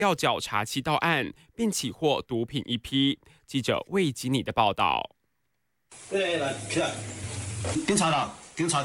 药缴查缉到案，并起获毒品一批。记者魏吉尼的报道。 来，起来，警察啦，警察。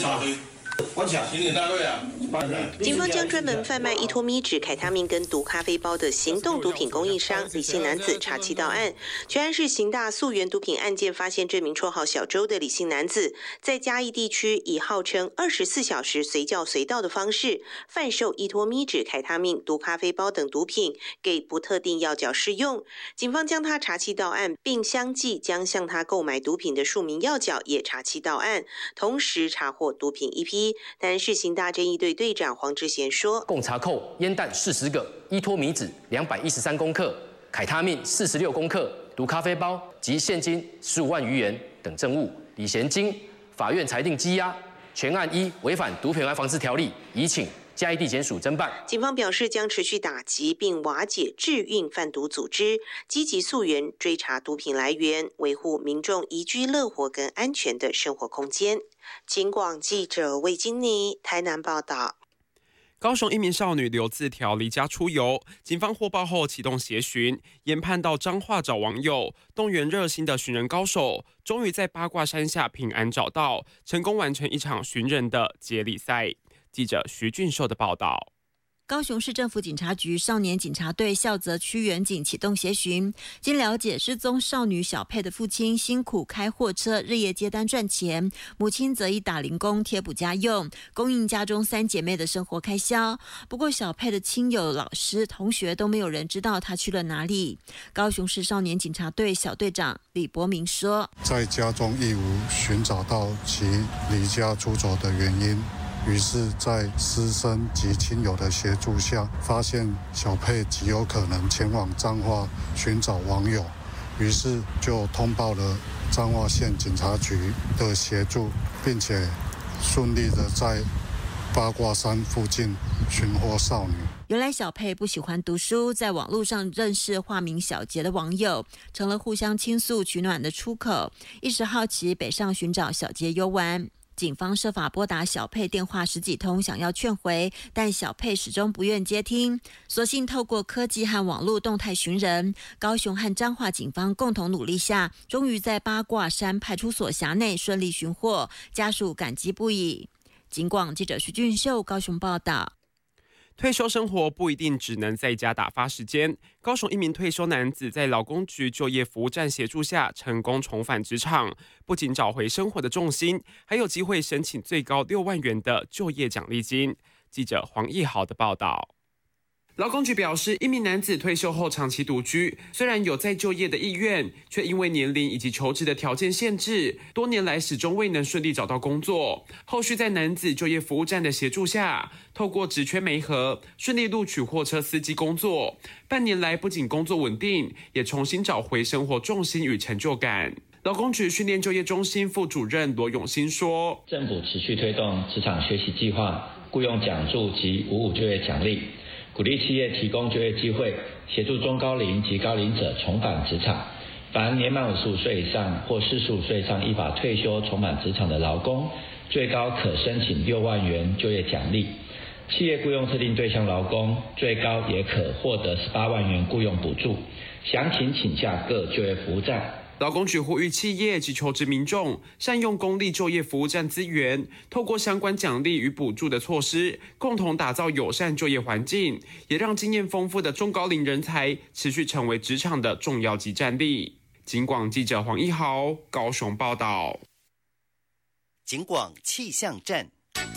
警方将专门贩卖依托咪酯、凯他命跟毒咖啡包的行动毒品供应商李姓男子查缉到案。全案是刑大溯源毒品案件，发现这名绰号小周的李姓男子，在嘉义地区以号称24小时随叫随到的方式，贩售依托咪酯、凯他命、毒咖啡包等毒品给不特定药脚试用。警方将他查缉到案，并相继将向他购买毒品的数名药脚也查缉到案，同时查获毒品一批。台南市刑大侦缉队队长黄志贤说， 共查扣烟弹40个，依托咪酯213公克，凯他命46公克，毒咖啡包及现金15万余元等证物。李贤经法院裁定羁押，全案依违反毒品案防治条例，移请嘉义地检署侦办。 警方表示，将持续打击并瓦解制运贩毒组织，积极溯源追查毒品来源，维护民众宜居乐活跟安全的生活空间。警广记者魏金妮台南报道。 高雄一名少女留字条离家出游，警方获报后启动协寻，研判到彰化找网友，动员热心的寻人高手，终于在八卦山下平安找到，成功完成一场寻人的接力赛。记者徐俊寿的报道。 高雄市政府警察局少年警察队孝泽区员警启动协寻，经了解，失踪少女小佩的父亲辛苦开货车，日夜接单赚钱，母亲则以打零工贴补家用，供应家中3姐妹的生活开销。不过，小佩的亲友、老师、同学都没有人知道她去了哪里。高雄市少年警察队小队长李伯明说：“ 在家中亦无寻找到其离家出走的原因。”于是，在师生及亲友的协助下，发现小佩极有可能前往彰化寻找网友，于是就通报了彰化县警察局的协助，并且顺利的在八卦山附近寻获少女。 原来小佩不喜欢读书，在网络上认识化名小杰的网友，成了互相倾诉取暖的出口。一时好奇，北上寻找小杰游玩。警方设法拨打小佩电话10几通，想要劝回，但小佩始终不愿接听，索性透过科技和网络动态寻人。高雄和彰化警方共同努力下，终于在八卦山派出所辖内顺利寻获，家属感激不已。警广记者徐俊秀高雄报道。 退休生活不一定只能在家打发时间。高雄一名退休男子在劳工局就业服务站协助下，成功重返职场，不仅找回生活的重心，还有机会申请最高6万元的就业奖励金。记者黄义豪的报道。劳工局表示，一名男子退休后长期独居，虽然有再就业的意愿，却因为年龄以及求职的条件限制，多年来始终未能顺利找到工作。后续在男子就业服务站的协助下，透过职缺媒合，顺利录取货车司机工作。半年来，不仅工作稳定，也重新找回生活重心与成就感。劳工局训练就业中心副主任罗永新说：“ 政府持续推动职场学习计划、雇用奖助及55就业奖励。”鼓励企业提供就业机会，协助中高龄及高龄者重返职场。凡年满55岁以上或45岁以上依法退休重返职场的劳工，最高可申请6万元就业奖励。企业雇用特定对象劳工，最高也可获得18万元雇用补助。详情请下各就业服务站。 劳工局呼吁企业及求职民众善用公立就业服务站资源，透过相关奖励与补助的措施，共同打造友善就业环境，也让经验丰富的中高龄人才持续成为职场的重要级战力。警广记者黄义豪高雄报道。 警广气象站。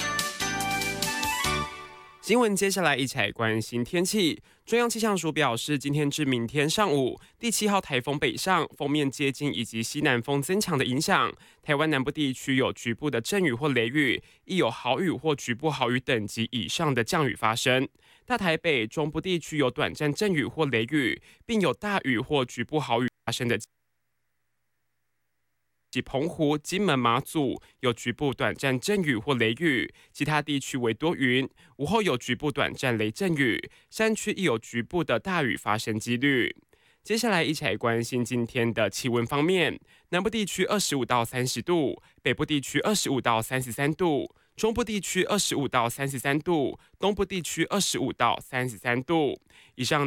新闻接下来一起来关心天气。中央气象署表示，今天至明天上午，第7号台风北上，锋面接近以及西南风增强的影响，台湾南部地区有局部的阵雨或雷雨，亦有豪雨或局部豪雨等级以上的降雨发生。大台北、中部地区有短暂阵雨或雷雨，并有大雨或局部豪雨发生的。及澎湖、金门、马祖有局部短暂阵雨或雷雨，其他地区为多云，午后有局部短暂雷阵雨，山区亦有局部的大雨发生几率。接下来一起来关心今天的气温方面，南部地区25到30度，北部地区25到33度，中部地区25到33度，东部地区25到33度。以上